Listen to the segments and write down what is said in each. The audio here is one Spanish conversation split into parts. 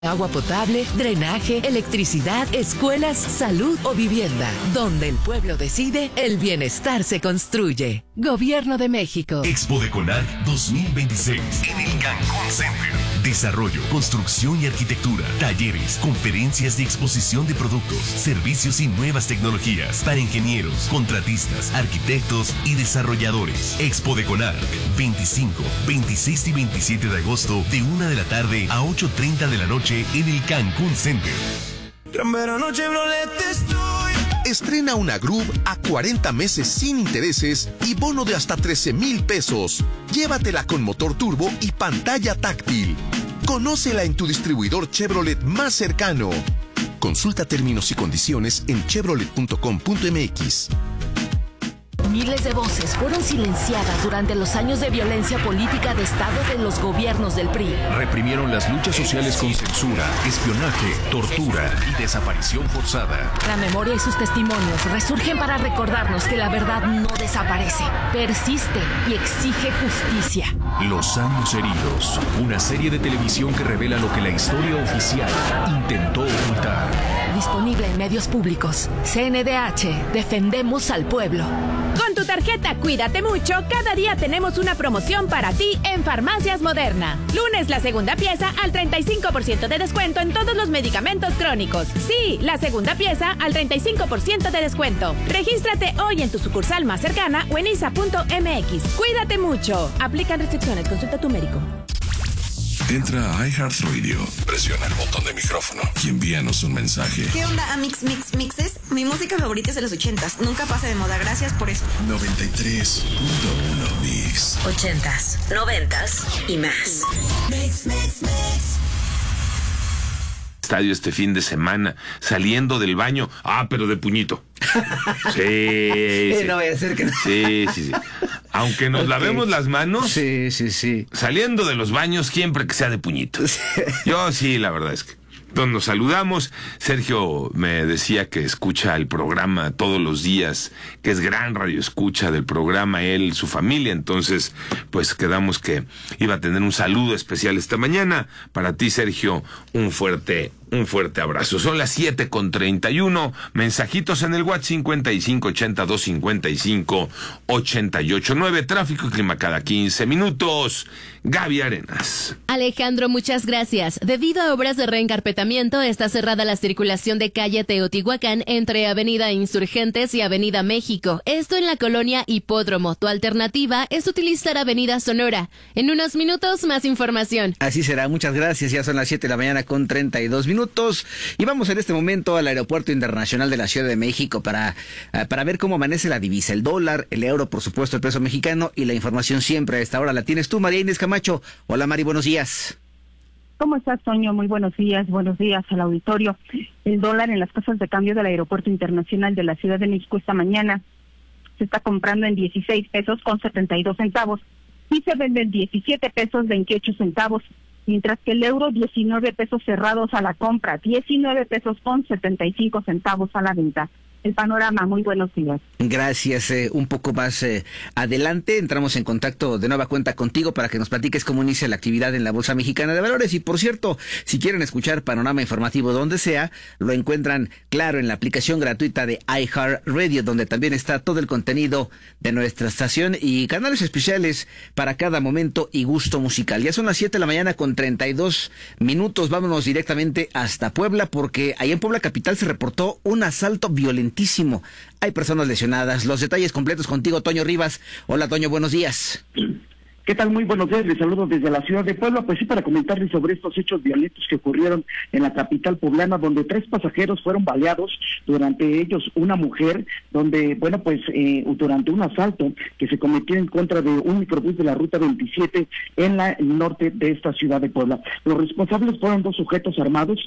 Agua potable, drenaje, electricidad, escuelas, salud o vivienda. Donde el pueblo decide, el bienestar se construye. Gobierno de México. Expo Deconar 2026 en el Cancún Center. Desarrollo, construcción y arquitectura, talleres, conferencias y exposición de productos, servicios y nuevas tecnologías para ingenieros, contratistas, arquitectos y desarrolladores. Expo Deconar 25, 26 y 27 de agosto de 1 de la tarde a 8:30 de la noche en el Cancún Center. Gran verano Chevrolet estoy. Estrena una Groove a 40 meses sin intereses y bono de hasta 13,000 pesos. Llévatela con motor turbo y pantalla táctil. Conócela en tu distribuidor Chevrolet más cercano. Consulta términos y condiciones en chevrolet.com.mx. Miles de voces fueron silenciadas durante los años de violencia política de Estado de los gobiernos del PRI. Reprimieron las luchas sociales con censura, espionaje, tortura y desaparición forzada. La memoria y sus testimonios resurgen para recordarnos que la verdad no desaparece, persiste y exige justicia. Los años heridos, una serie de televisión que revela lo que la historia oficial intentó ocultar. Disponible en medios públicos. CNDH, defendemos al pueblo. Con tu tarjeta Cuídate Mucho, cada día tenemos una promoción para ti en Farmacias Moderna. Lunes, la segunda pieza al 35% de descuento en todos los medicamentos crónicos. Sí, la segunda pieza al 35% de descuento. Regístrate hoy en tu sucursal más cercana o en isa.mx. Cuídate Mucho. Aplican restricciones. Consulta a tu médico. Entra a iHeartRadio, presiona el botón de micrófono y envíanos un mensaje. ¿Qué onda, Mixes? Mi música favorita es de los 80s. Nunca pasa de moda. Gracias por eso. 93.1 Mix. 80s, 90s y más. Mix. Estadio este fin de semana, saliendo del baño, pero de puñito. Sí. No vaya a ser que no. Sí. Aunque nos lavemos las manos. Sí. Saliendo de los baños, siempre que sea de puñito. Yo sí, la verdad es que. Entonces nos saludamos. Sergio me decía que escucha el programa todos los días, que es gran radio escucha del programa, él, su familia. Entonces, pues quedamos que iba a tener un saludo especial esta mañana. Para ti, Sergio, un fuerte abrazo. Son las 7:31. Mensajitos en el WhatsApp 5580-255-889. Tráfico y clima cada 15 minutos. Gaby Arenas. Alejandro, muchas gracias. Debido a obras de reencarpetamiento, está cerrada la circulación de calle Teotihuacán entre Avenida Insurgentes y Avenida México. Esto en la colonia Hipódromo. Tu alternativa es utilizar Avenida Sonora. En unos minutos, más información. Así será. Muchas gracias. Ya son las 7 de la mañana con 32 minutos. Y vamos en este momento al Aeropuerto Internacional de la Ciudad de México para ver cómo amanece la divisa, el dólar, el euro, por supuesto, el peso mexicano, y la información siempre a esta hora la tienes tú, María Inés Camacho. Hola, Mari, buenos días. ¿Cómo estás, Toño? Muy buenos días al auditorio. El dólar en las casas de cambio del Aeropuerto Internacional de la Ciudad de México esta mañana se está comprando en 16 pesos con 72 centavos y se vende en 17 pesos 28 centavos. Mientras que el euro 19 pesos cerrados a la compra, 19 pesos con 75 centavos a la venta. El panorama, muy buenos días. Gracias. Un poco más adelante entramos en contacto de nueva cuenta contigo para que nos platiques cómo inicia la actividad en la Bolsa Mexicana de Valores. Y por cierto, si quieren escuchar Panorama Informativo donde sea, lo encuentran, claro, en la aplicación gratuita de iHeartRadio, donde también está todo el contenido de nuestra estación y canales especiales para cada momento y gusto musical. Ya son las 7 de la mañana con 32 minutos. Vámonos directamente hasta Puebla, porque ahí en Puebla Capital se reportó un asalto violentísimo. Hay personas lesionadas. Los detalles completos contigo, Toño Rivas. Hola, Toño, buenos días. ¿Qué tal? Muy buenos días, les saludo desde la ciudad de Puebla. Pues sí, para comentarles sobre estos hechos violentos que ocurrieron en la capital poblana, donde 3 pasajeros fueron baleados, durante ellos una mujer, donde, durante un asalto que se cometió en contra de un microbús de la ruta 27 en el norte de esta ciudad de Puebla. Los responsables fueron 2 sujetos armados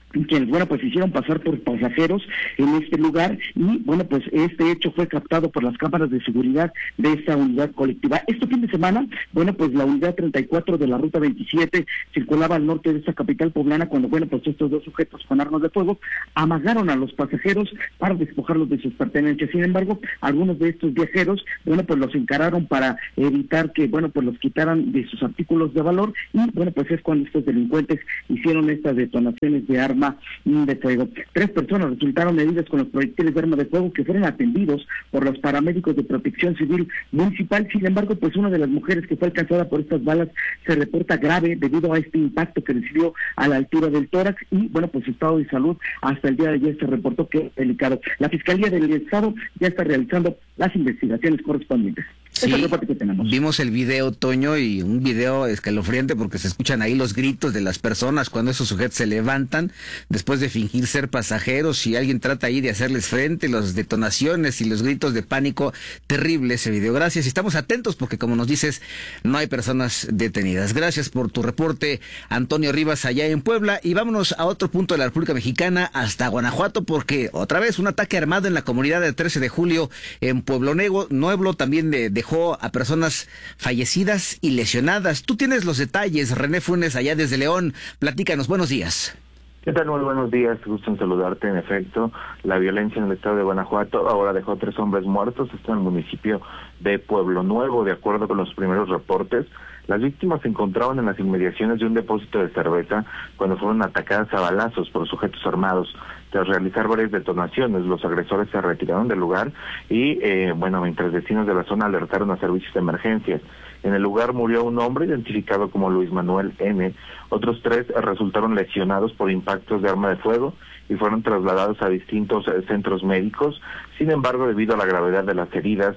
quienes, pues hicieron pasar por pasajeros en este lugar y, pues este hecho fue captado por las cámaras de seguridad de esta unidad colectiva. Este fin de semana, pues la unidad 34 de la ruta 27 circulaba al norte de esta capital poblana cuando, pues estos dos sujetos con armas de fuego amagaron a los pasajeros para despojarlos de sus pertenencias. Sin embargo, algunos de estos viajeros, pues los encararon para evitar que, pues los quitaran de sus artículos de valor y, pues es cuando estos delincuentes hicieron estas detonaciones de arma de fuego. 3 personas resultaron heridas con los proyectiles de arma de fuego que fueron atendidos por los paramédicos de Protección Civil Municipal. Sin embargo, pues una de las mujeres que fue alcanzada por estas balas se reporta grave debido a este impacto que recibió a la altura del tórax y, pues su estado de salud hasta el día de ayer se reportó que es delicado. La Fiscalía del Estado ya está realizando las investigaciones correspondientes. Sí, es el reporte que tenemos. Vimos el video, Toño, y un video escalofriante porque se escuchan ahí los gritos de las personas cuando esos sujetos se levantan después de fingir ser pasajeros y alguien trata ahí de hacerles frente, las detonaciones y los gritos de pánico. Terrible ese video. Gracias. Y estamos atentos porque, como nos dices, no hay personas detenidas. Gracias por tu reporte, Antonio Rivas, allá en Puebla. Y vámonos a otro punto de la República Mexicana, hasta Guanajuato, porque otra vez un ataque armado en la comunidad del 13 de julio en Pueblo Nuevo también dejó a personas fallecidas y lesionadas. Tú tienes los detalles, René Funes, allá desde León. Platícanos, buenos días. ¿Qué tal? Muy buenos días, gusto en saludarte. En efecto, la violencia en el estado de Guanajuato ahora dejó 3 hombres muertos, esto en el municipio de Pueblo Nuevo. De acuerdo con los primeros reportes, las víctimas se encontraban en las inmediaciones de un depósito de cerveza cuando fueron atacadas a balazos por sujetos armados. Tras realizar varias detonaciones, los agresores se retiraron del lugar y, mientras vecinos de la zona alertaron a servicios de emergencias. En el lugar murió un hombre identificado como Luis Manuel N. Otros 3 resultaron lesionados por impactos de arma de fuego y fueron trasladados a distintos centros médicos. Sin embargo, debido a la gravedad de las heridas,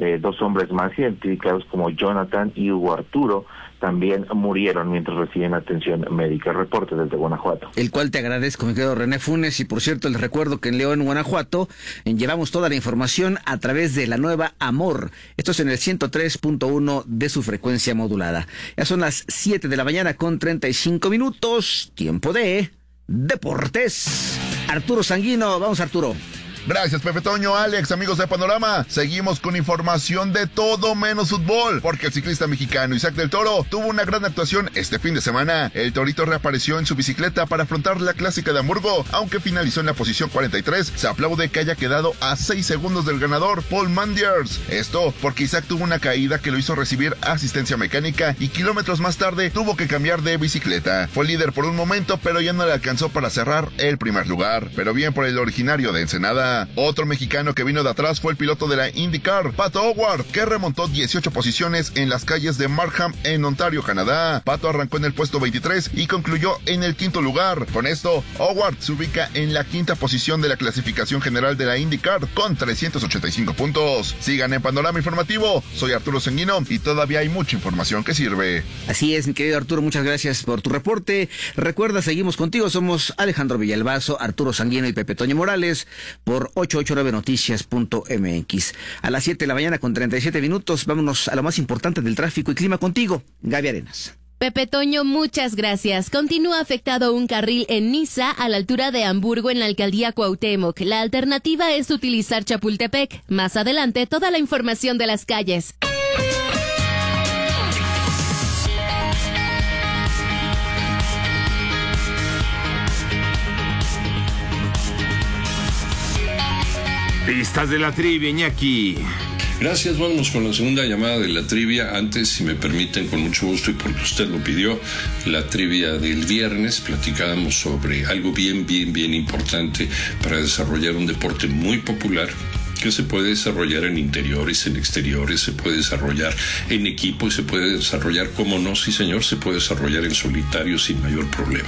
2 hombres más identificados como Jonathan y Hugo Arturo también murieron mientras recibían atención médica. Reporte desde Guanajuato. El cual te agradezco, mi querido René Funes. Y por cierto, les recuerdo que en León, Guanajuato, llevamos toda la información a través de la nueva Amor. Esto es en el 103.1 de su frecuencia modulada. Ya son las 7 de la mañana con 35 minutos. Tiempo de Deportes. Arturo Sanguino. Vamos, Arturo. Gracias, Pepe Toño, Alex, amigos de Panorama. Seguimos con información de todo menos fútbol, porque el ciclista mexicano Isaac del Toro tuvo una gran actuación este fin de semana. El torito reapareció en su bicicleta para afrontar la clásica de Hamburgo, aunque finalizó en la posición 43. Se aplaude que haya quedado a 6 segundos del ganador, Paul Mandiers. Esto porque Isaac tuvo una caída que lo hizo recibir asistencia mecánica y kilómetros más tarde tuvo que cambiar de bicicleta. Fue líder por un momento, pero ya no le alcanzó para cerrar el primer lugar. Pero bien por el originario de Ensenada. Otro mexicano que vino de atrás fue el piloto de la IndyCar, Pato O'Ward, que remontó 18 posiciones en las calles de Markham en Ontario, Canadá. Pato arrancó en el puesto 23 y concluyó en el 5º lugar. Con esto, O'Ward se ubica en la 5ª posición de la clasificación general de la IndyCar con 385 puntos. Sigan en Panorama Informativo. Soy Arturo Sanguino y todavía hay mucha información que sirve. Así es, mi querido Arturo, muchas gracias por tu reporte. Recuerda, seguimos contigo. Somos Alejandro Villalbazo, Arturo Sanguino y Pepe Toño Morales por 889noticias.mx. A las 7 de la mañana con 37 minutos, vámonos a lo más importante del tráfico y clima contigo, Gaby Arenas. Pepe Toño, muchas gracias. Continúa afectado un carril en Niza a la altura de Hamburgo en la alcaldía Cuauhtémoc. La alternativa es utilizar Chapultepec. Más adelante, toda la información de las calles. Pistas de la trivia, Iñaki. Gracias, vámonos con la segunda llamada de la trivia. Antes, si me permiten, con mucho gusto y porque usted lo pidió, la trivia del viernes, platicábamos sobre algo bien importante para desarrollar un deporte muy popular que se puede desarrollar en interiores, en exteriores, se puede desarrollar en equipo y se puede desarrollar, como no, sí señor, se puede desarrollar en solitario sin mayor problema.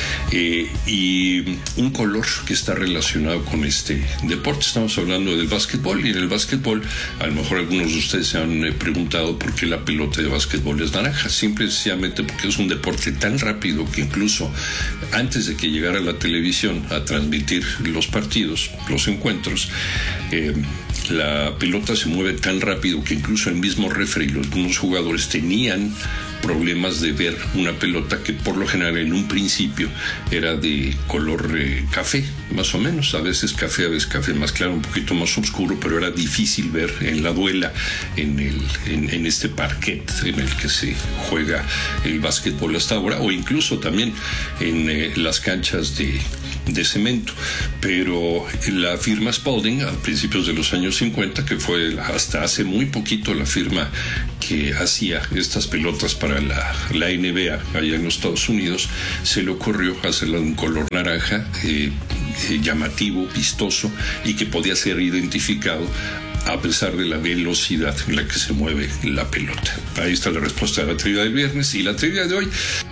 Y un color que está relacionado con este deporte, estamos hablando del básquetbol, y en el básquetbol a lo mejor algunos de ustedes se han preguntado por qué la pelota de básquetbol es naranja. Simple y sencillamente porque es un deporte tan rápido que incluso antes de que llegara la televisión a transmitir los partidos, los encuentros, la pelota se mueve tan rápido que incluso el mismo referee y los mismos jugadores tenían problemas de ver una pelota que por lo general en un principio era de color café, más o menos, a veces café más claro, un poquito más oscuro, pero era difícil ver en la duela, en este parquet en el que se juega el básquetbol hasta ahora, o incluso también en las canchas de cemento. Pero la firma Spalding a principios de los años 50, que fue hasta hace muy poquito la firma que hacía estas pelotas para la NBA allá en los Estados Unidos, se le ocurrió hacerla de un color naranja llamativo, vistoso, y que podía ser identificado a pesar de la velocidad en la que se mueve la pelota. Ahí está la respuesta de la trivia del viernes. Y la trivia de hoy: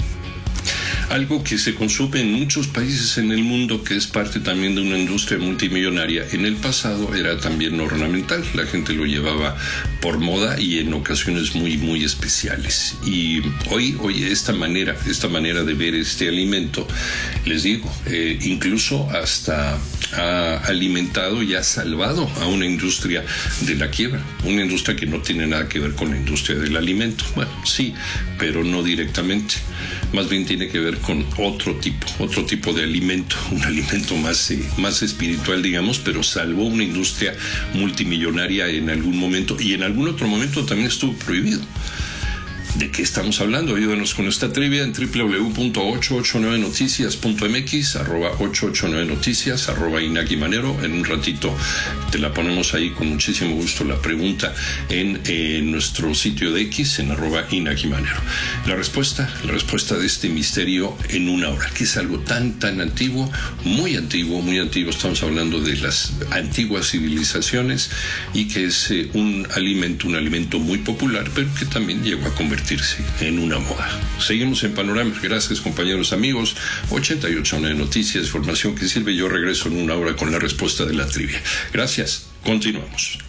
algo que se consume en muchos países en el mundo, que es parte también de una industria multimillonaria. En el pasado era también ornamental, la gente lo llevaba por moda y en ocasiones muy, muy especiales. Y hoy esta manera de ver este alimento, les digo, incluso hasta ha alimentado y ha salvado a una industria de la quiebra, una industria que no tiene nada que ver con la industria del alimento. Bueno, sí, pero no directamente. Más bien tiene que ver con otro tipo de alimento, un alimento más espiritual, digamos, pero salvó una industria multimillonaria en algún momento, y en algún otro momento también estuvo prohibido. ¿De qué estamos hablando? Ayúdanos con esta trivia en www.889noticias.mx, @889noticias, @Iñaki Manero. En un ratito te la ponemos ahí con muchísimo gusto la pregunta en nuestro sitio de X, en @Iñaki Manero. La respuesta de este misterio en una hora, que es algo tan antiguo, muy antiguo. Estamos hablando de las antiguas civilizaciones, y que es un alimento muy popular, pero que también llegó a convertirse en una moda. Seguimos en Panorama. Gracias, compañeros, amigos. 88.9 Noticias, información que sirve. Yo regreso en una hora con la respuesta de la trivia. Gracias. Continuamos.